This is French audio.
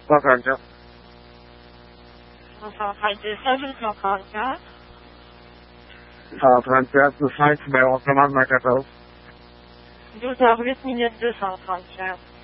64. 134. 134, le 5, numéro, commande 94. 12h08 minutes 234.